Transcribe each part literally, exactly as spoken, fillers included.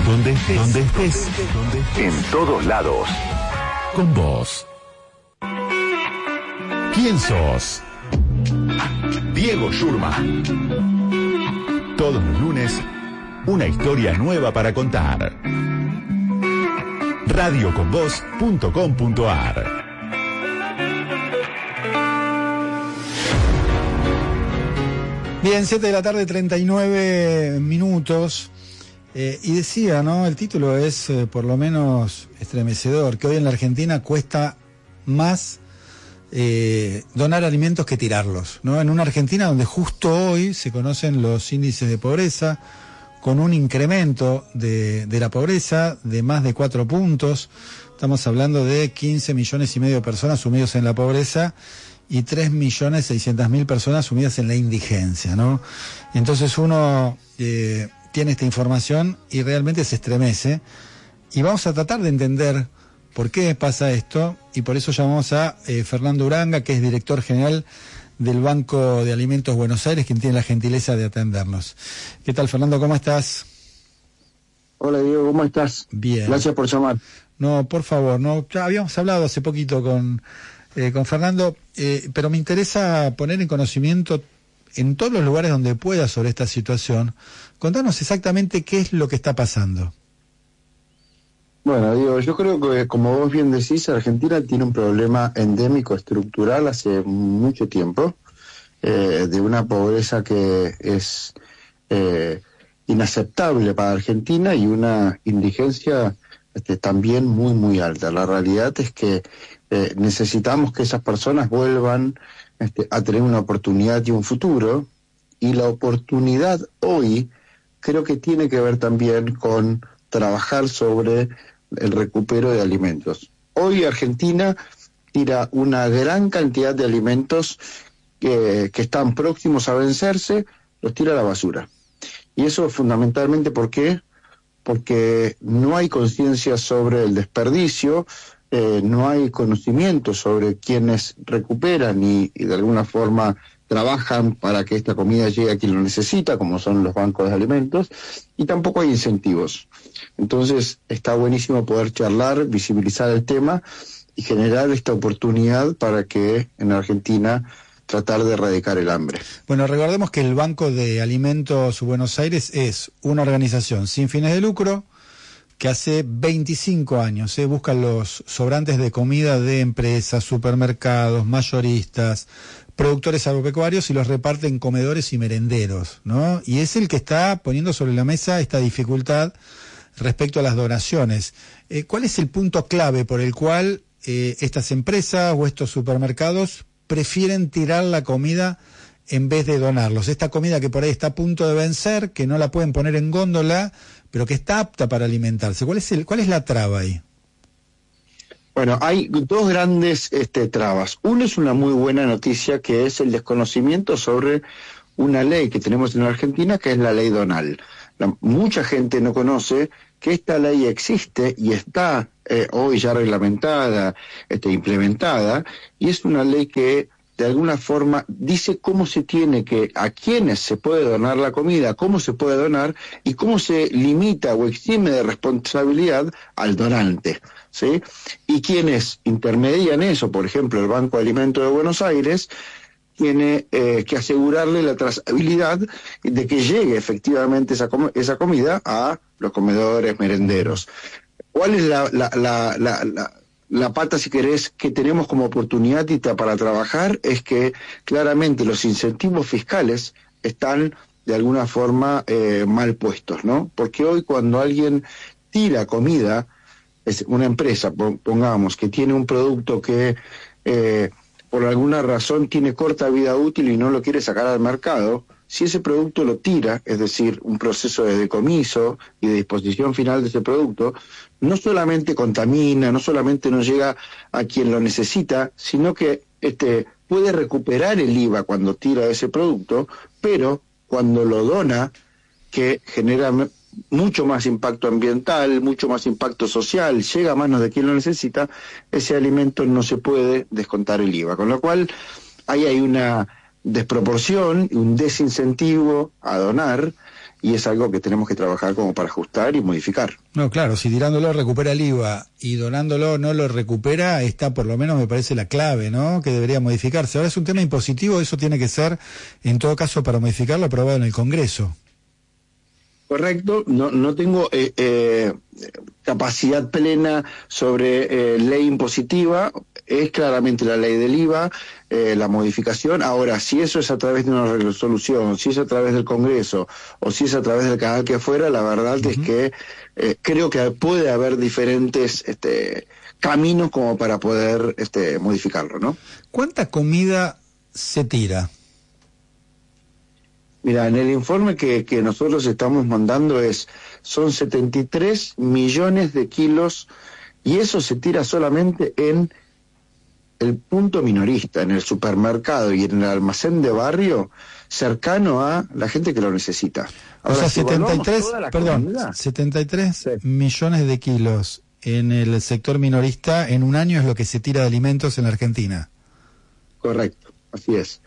Donde estés, donde estés, donde estés. En todos lados. Con vos. ¿Quién sos? Diego Schurman. Todos los lunes, una historia nueva para contar. radio con vos punto com punto a r. Bien, siete de la tarde, treinta y nueve minutos. Eh, y decía, ¿no? El título es eh, por lo menos estremecedor, que hoy en la Argentina cuesta más eh, donar alimentos que tirarlos, ¿no? En una Argentina donde justo hoy se conocen los índices de pobreza, con un incremento de, de la pobreza de más de cuatro puntos. Estamos hablando de quince millones y medio de personas sumidos en la pobreza y tres millones seiscientas mil personas sumidas en la indigencia, ¿no? Entonces uno eh, tiene esta información y realmente se estremece. Y vamos a tratar de entender por qué pasa esto, y por eso llamamos a eh, Fernando Uranga, que es director general del Banco de Alimentos Buenos Aires, quien tiene la gentileza de atendernos. ¿Qué tal, Fernando? ¿Cómo estás? Hola, Diego, ¿cómo estás? Bien. Gracias por llamar. No, por favor, no, ya habíamos hablado hace poquito con, eh, con Fernando, eh, pero me interesa poner en conocimiento en todos los lugares donde pueda sobre esta situación. Contanos exactamente qué es lo que está pasando. Bueno, Diego, yo creo que, como vos bien decís, Argentina tiene un problema endémico estructural hace mucho tiempo, eh, de una pobreza que es eh, inaceptable para Argentina y una indigencia este, también muy, muy alta. La realidad es que eh, necesitamos que esas personas vuelvan este, a tener una oportunidad y un futuro, y la oportunidad hoy creo que tiene que ver también con trabajar sobre el recupero de alimentos. Hoy Argentina tira una gran cantidad de alimentos que, que están próximos a vencerse, los tira a la basura. Y eso fundamentalmente, ¿por qué? Porque no hay conciencia sobre el desperdicio, eh, no hay conocimiento sobre quienes recuperan y, y de alguna forma trabajan para que esta comida llegue a quien lo necesita, como son los bancos de alimentos, y tampoco hay incentivos. Entonces está buenísimo poder charlar, visibilizar el tema y generar esta oportunidad para que en Argentina tratar de erradicar el hambre. Bueno, recordemos que el Banco de Alimentos Buenos Aires es una organización sin fines de lucro que hace veinticinco años eh, busca los sobrantes de comida de empresas, supermercados, mayoristas, productores agropecuarios, y los reparte en comedores y merenderos, ¿no? Y es el que está poniendo sobre la mesa esta dificultad respecto a las donaciones. Eh, ¿Cuál es el punto clave por el cual eh, estas empresas o estos supermercados prefieren tirar la comida en vez de donarlos? Esta comida que por ahí está a punto de vencer, que no la pueden poner en góndola, pero que está apta para alimentarse. ¿Cuál es el, cuál es la traba ahí? Bueno, hay dos grandes este, trabas. Uno es una muy buena noticia, que es el desconocimiento sobre una ley que tenemos en Argentina, que es la ley Donal. La, mucha gente no conoce que esta ley existe y está eh, hoy ya reglamentada, este, implementada, y es una ley que de alguna forma dice cómo se tiene que, a quiénes se puede donar la comida, cómo se puede donar y cómo se limita o exime de responsabilidad al donante, ¿sí? Y quienes intermedian eso, por ejemplo, el Banco de Alimentos de Buenos Aires, tiene eh, que asegurarle la trazabilidad de que llegue efectivamente esa, com- esa comida a los comedores merenderos. ¿Cuál es la, la, la, la, la La pata, si querés, que tenemos como oportunidad para trabajar? Es que claramente los incentivos fiscales están de alguna forma eh, mal puestos, ¿no? Porque hoy cuando alguien tira comida, es una empresa, pongamos, que tiene un producto que eh, por alguna razón tiene corta vida útil y no lo quiere sacar al mercado, si ese producto lo tira, es decir, un proceso de decomiso y de disposición final de ese producto, no solamente contamina, no solamente no llega a quien lo necesita, sino que este, puede recuperar el I V A cuando tira ese producto, pero cuando lo dona, que genera mucho más impacto ambiental, mucho más impacto social, llega a manos de quien lo necesita, ese alimento no se puede descontar el I V A. Con lo cual, ahí hay una desproporción y un desincentivo a donar, y es algo que tenemos que trabajar como para ajustar y modificar. No, claro, si tirándolo recupera el I V A y donándolo no lo recupera, está por lo menos me parece la clave, ¿no? Que debería modificarse. Ahora es un tema impositivo, eso tiene que ser, en todo caso, para modificarlo, aprobado en el Congreso. Correcto, no, no tengo eh, eh, capacidad plena sobre eh, ley impositiva, es claramente la ley del I V A, eh, la modificación. Ahora, si eso es a través de una resolución, si es a través del Congreso o si es a través del canal que fuera, la verdad uh-huh. es que eh, creo que puede haber diferentes este, caminos como para poder este, modificarlo, ¿no? ¿Cuánta comida se tira? Mira, en el informe que, que nosotros estamos mandando es, son setenta y tres millones de kilos y eso se tira solamente en el punto minorista, en el supermercado y en el almacén de barrio cercano a la gente que lo necesita. Ahora, o sea, si setenta y tres, perdón, comunidad, setenta y tres sí. millones de kilos en el sector minorista en un año es lo que se tira de alimentos en la Argentina. Correcto, así es.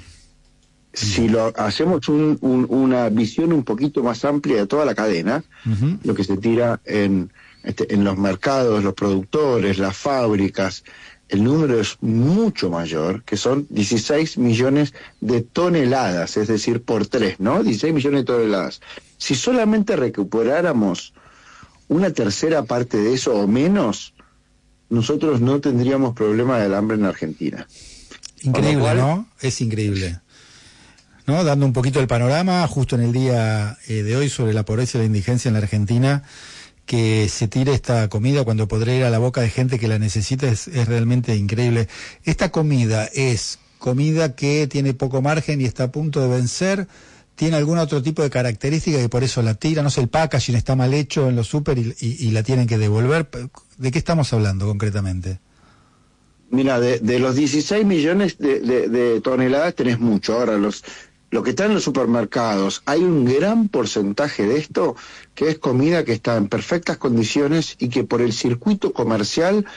Si lo hacemos un, un, una visión un poquito más amplia de toda la cadena, uh-huh. lo que se tira en, este, en los mercados, los productores, las fábricas, el número es mucho mayor, que son dieciséis millones de toneladas, es decir, por tres, ¿no? dieciséis millones de toneladas. Si solamente recuperáramos una tercera parte de eso o menos, nosotros no tendríamos problema del hambre en Argentina. Increíble, cual, ¿no? Es increíble. ¿No? Dando un poquito el panorama, justo en el día eh, de hoy, sobre la pobreza y la indigencia en la Argentina, que se tire esta comida cuando podrá ir a la boca de gente que la necesita es, es realmente increíble. Esta comida es comida que tiene poco margen y está a punto de vencer, tiene algún otro tipo de característica que por eso la tira, no sé, el packaging está mal hecho en los súper y, y, y la tienen que devolver. ¿De qué estamos hablando concretamente? Mira, de, de los dieciséis millones de, de, de toneladas tenés mucho. Ahora, los lo que está en los supermercados, hay un gran porcentaje de esto que es comida que está en perfectas condiciones y que por el circuito comercial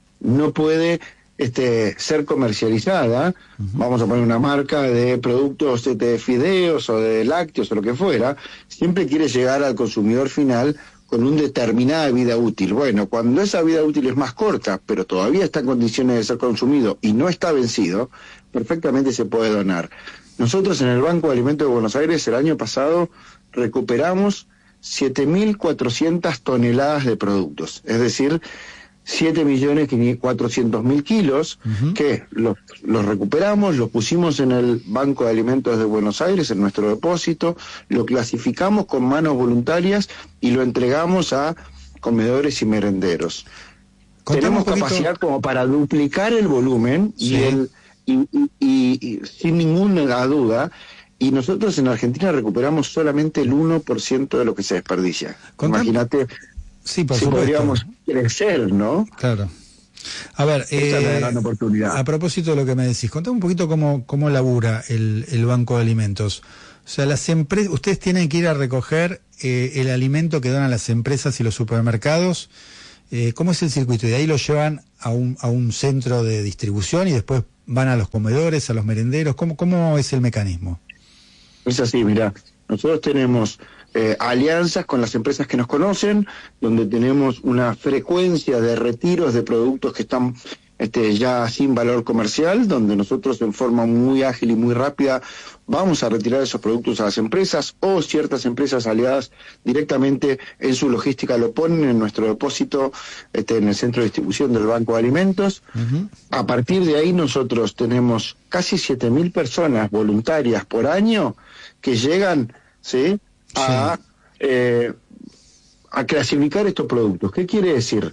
no puede este, ser comercializada. Uh-huh. Vamos a poner una marca de productos de, de fideos o de lácteos o lo que fuera, siempre quiere llegar al consumidor final con una determinada vida útil. Bueno, cuando esa vida útil es más corta, pero todavía está en condiciones de ser consumido y no está vencido, perfectamente se puede donar. Nosotros en el Banco de Alimentos de Buenos Aires el año pasado recuperamos siete mil cuatrocientas toneladas de productos, es decir, siete millones cuatrocientos mil kilos, uh-huh. que los, los recuperamos, los pusimos en el Banco de Alimentos de Buenos Aires, en nuestro depósito, lo clasificamos con manos voluntarias y lo entregamos a comedores y merenderos. Tenemos capacidad como para duplicar el volumen sí. y el Y, y, y, y sin ninguna duda, y nosotros en Argentina recuperamos solamente el uno por ciento de lo que se desperdicia. Contame. Imagínate sí, por si supuesto. podríamos crecer, ¿no? Claro. A ver, Esa eh, es la gran oportunidad. A propósito de lo que me decís, contame un poquito cómo, cómo labura el, el Banco de Alimentos. O sea, las empresas, ustedes tienen que ir a recoger eh, el alimento que donan las empresas y los supermercados. Eh, ¿Cómo es el circuito? Y de ahí lo llevan a un, a un centro de distribución y después van a los comedores, a los merenderos. ¿Cómo, cómo es el mecanismo? Es así, mira, nosotros tenemos eh, alianzas con las empresas que nos conocen, donde tenemos una frecuencia de retiros de productos que están este, ya sin valor comercial, donde nosotros en forma muy ágil y muy rápida vamos a retirar esos productos a las empresas, o ciertas empresas aliadas directamente en su logística lo ponen en nuestro depósito este, en el centro de distribución del Banco de Alimentos. Uh-huh. A partir de ahí nosotros tenemos casi siete mil personas voluntarias por año que llegan ¿sí? A, sí. Eh, a clasificar estos productos. ¿Qué quiere decir?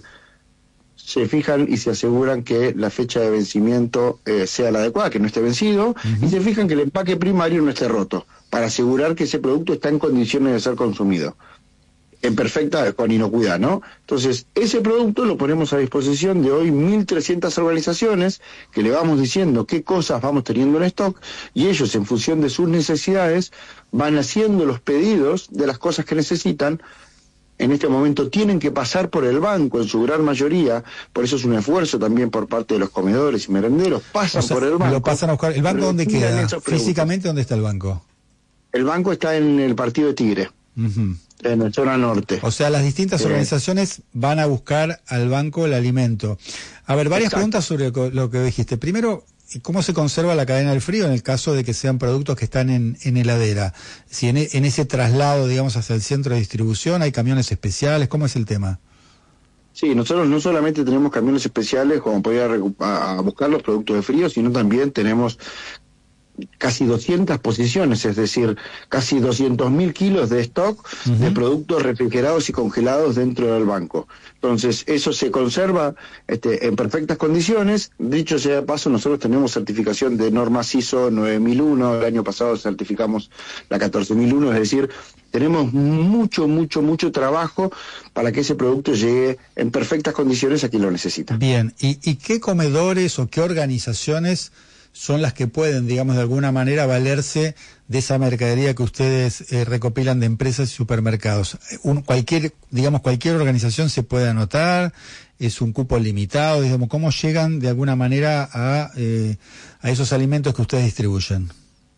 Se fijan y se aseguran que la fecha de vencimiento eh, sea la adecuada, que no esté vencido, uh-huh. y se fijan que el empaque primario no esté roto, para asegurar que ese producto está en condiciones de ser consumido, en perfecta, con inocuidad, ¿no? Entonces, ese producto lo ponemos a disposición de hoy mil trescientas organizaciones, que le vamos diciendo qué cosas vamos teniendo en stock, y ellos, en función de sus necesidades, van haciendo los pedidos de las cosas que necesitan. En este momento tienen que pasar por el banco en su gran mayoría, por eso es un esfuerzo también por parte de los comedores y merenderos, pasan o sea, por el banco. Lo pasan a buscar. ¿El banco dónde queda? Físicamente, ¿dónde está el banco? El banco está en el Partido de Tigre. Uh-huh. En la zona norte. O sea, las distintas Sí. organizaciones van a buscar al banco el alimento. A ver, varias Exacto. preguntas sobre co- lo que dijiste. Primero, ¿cómo se conserva la cadena del frío en el caso de que sean productos que están en, en heladera? Si en, e- en ese traslado, digamos, hacia el centro de distribución hay camiones especiales, ¿cómo es el tema? Sí, nosotros no solamente tenemos camiones especiales como para ir a, recu- a a buscar los productos de frío, sino también tenemos casi doscientas posiciones, es decir, casi doscientos mil kilos de stock Uh-huh. de productos refrigerados y congelados dentro del banco. Entonces, eso se conserva este, en perfectas condiciones. Dicho sea de paso, nosotros tenemos certificación de normas I S O nueve mil uno, el año pasado certificamos la catorce mil uno, es decir, tenemos mucho, mucho, mucho trabajo para que ese producto llegue en perfectas condiciones a quien lo necesita. Bien, ¿y, y qué comedores o qué organizaciones son las que pueden, digamos, de alguna manera valerse de esa mercadería que ustedes eh, recopilan de empresas y supermercados? Un, cualquier, digamos, cualquier organización se puede anotar, es un cupo limitado, digamos, ¿cómo llegan de alguna manera a, eh, a esos alimentos que ustedes distribuyen?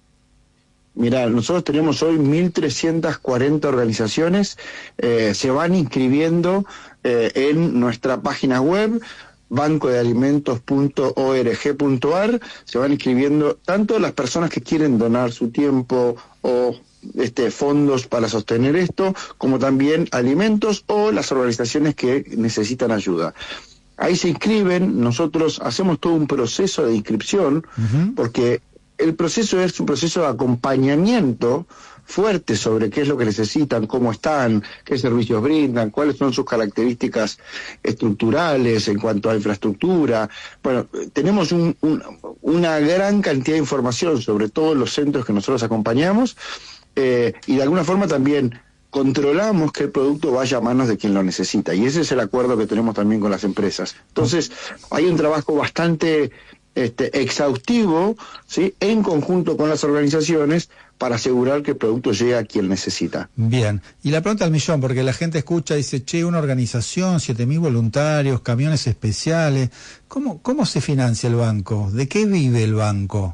Mira, nosotros tenemos hoy mil trescientas cuarenta organizaciones, eh, se van inscribiendo eh, en nuestra página web, banco de alimentos punto org punto ar, se van inscribiendo tanto las personas que quieren donar su tiempo o este fondos para sostener esto, como también alimentos o las organizaciones que necesitan ayuda. Ahí se inscriben, nosotros hacemos todo un proceso de inscripción, Uh-huh. porque el proceso es un proceso de acompañamiento fuerte sobre qué es lo que necesitan, cómo están, qué servicios brindan, cuáles son sus características estructurales en cuanto a infraestructura. Bueno, tenemos un, un, una gran cantidad de información sobre todos los centros que nosotros acompañamos eh, y de alguna forma también controlamos que el producto vaya a manos de quien lo necesita, y ese es el acuerdo que tenemos también con las empresas. Entonces, hay un trabajo bastante este, exhaustivo, ¿sí?, en conjunto con las organizaciones para asegurar que el producto llegue a quien necesita. Bien, y la pregunta al millón, porque la gente escucha y dice, che, una organización, siete mil voluntarios, camiones especiales, ¿cómo, cómo se financia el banco? ¿De qué vive el banco?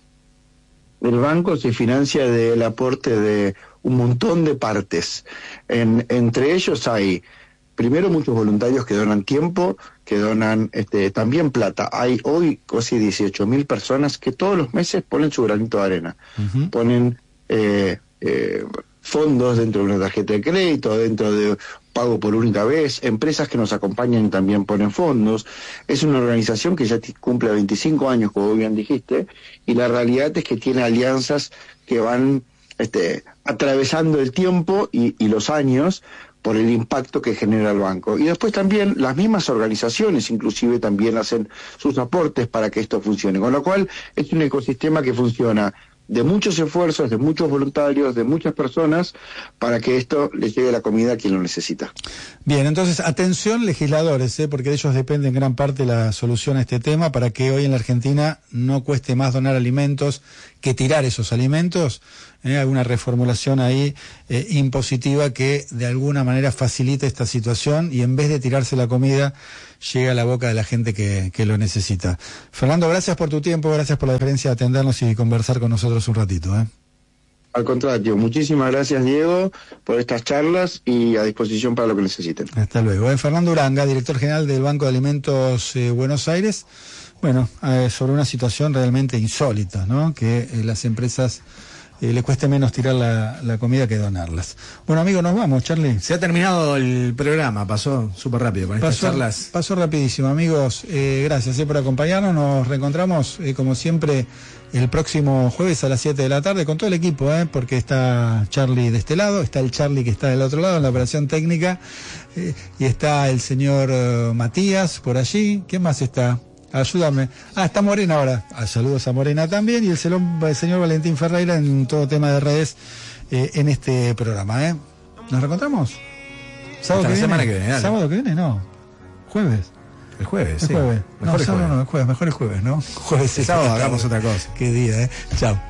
El banco se financia del aporte de un montón de partes. En, entre ellos hay, primero, muchos voluntarios que donan tiempo, que donan este, también plata. Hay hoy casi dieciocho mil personas que todos los meses ponen su granito de arena. Uh-huh. Ponen eh, eh, fondos dentro de una tarjeta de crédito, dentro de pago por única vez. Empresas que nos acompañan también ponen fondos. Es una organización que ya cumple veinticinco años, como bien dijiste, y la realidad es que tiene alianzas que van este, atravesando el tiempo y, y los años por el impacto que genera el banco. Y después también las mismas organizaciones inclusive también hacen sus aportes para que esto funcione. Con lo cual es un ecosistema que funciona de muchos esfuerzos, de muchos voluntarios, de muchas personas, para que esto le llegue la comida a quien lo necesita. Bien, entonces, atención legisladores, ¿eh? porque de ellos depende en gran parte la solución a este tema, para que hoy en la Argentina no cueste más donar alimentos que tirar esos alimentos. ¿eh? Alguna reformulación ahí eh, impositiva que de alguna manera facilite esta situación y en vez de tirarse la comida, llegue a la boca de la gente que, que lo necesita. Fernando, gracias por tu tiempo, gracias por la deferencia de atendernos y conversar con nosotros un ratito. ¿eh? Al contrario, muchísimas gracias, Diego, por estas charlas y a disposición para lo que necesiten. Hasta luego. ¿eh? Fernando Uranga, director general del Banco de Alimentos eh, Buenos Aires. Bueno, eh, sobre una situación realmente insólita, ¿no? Que eh, las empresas eh, le cueste menos tirar la, la comida que donarlas. Bueno, amigos, nos vamos, Charlie. Se ha terminado el programa, pasó súper rápido con estas Pasó, charlas. pasó rapidísimo, amigos. Eh, gracias eh, por acompañarnos. Nos reencontramos, eh, como siempre, el próximo jueves a las siete de la tarde con todo el equipo, eh, porque está Charlie de este lado, está el Charlie que está del otro lado en la operación técnica, eh, y está el señor uh, Matías por allí. ¿Quién más está? Ayúdame. Ah, está Morena ahora. Ah, saludos a Morena también. Y el, celón, el señor Valentín Ferreira en todo tema de redes eh, en este programa. ¿eh? ¿Nos reencontramos? ¿Sábado Hasta que la viene? semana que viene. Dale. ¿Sábado que viene? No. ¿Jueves? El jueves, el sí. Jueves. Mejor no, el sábado jueves. no, el jueves. Mejor el jueves, ¿no? Jueves. El sábado hagamos otra cosa. Qué día, ¿eh? Chao.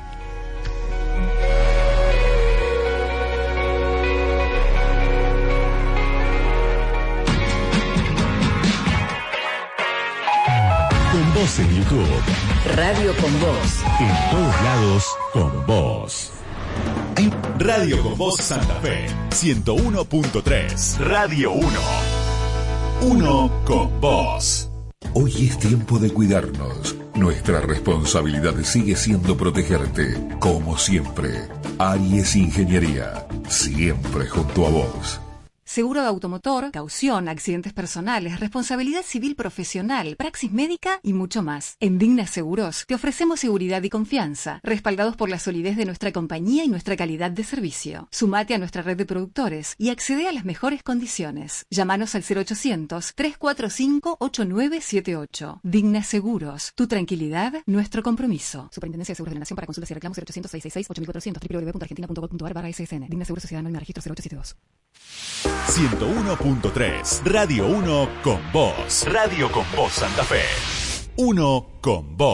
Con vos en YouTube. Radio con Vos. En todos lados, con vos. Radio con Voz Santa Fe, ciento uno punto tres. Radio uno. Uno con vos. Hoy es tiempo de cuidarnos. Nuestra responsabilidad sigue siendo protegerte, como siempre. Aries Ingeniería, siempre junto a vos. Seguro de automotor, caución, accidentes personales, responsabilidad civil profesional, praxis médica y mucho más. En Digna Seguros te ofrecemos seguridad y confianza, respaldados por la solidez de nuestra compañía y nuestra calidad de servicio. Sumate a nuestra red de productores y accede a las mejores condiciones. Llámanos al cero ochocientos, tres cuatro cinco, ocho nueve siete ocho. Digna Seguros, tu tranquilidad, nuestro compromiso. Superintendencia de Seguros de la Nación. Para consultas y reclamos cero ochocientos, seiscientos sesenta y seis, ocho mil cuatrocientos, w w w punto argentina punto gov punto a r barra S S N. Digna Seguros Sociedad Anónima Registro cero ocho siete dos. ciento uno punto tres. Radio uno con vos. Radio con vos Santa Fe. Uno con vos.